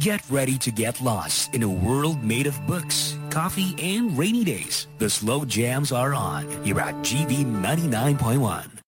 Get ready to get lost in a world made of books, coffee, and rainy days. The slow jams are on here at GB 99.1.